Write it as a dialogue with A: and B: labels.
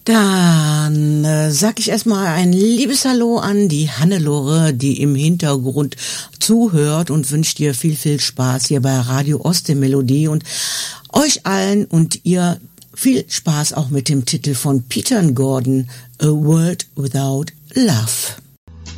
A: Dann sag ich erstmal ein liebes Hallo an die Hannelore, die im Hintergrund zuhört und wünscht dir viel, viel Spaß hier bei Radio Ostseemelodie und euch allen und ihr viel Spaß auch mit dem Titel von Peter Gordon, A World Without Love.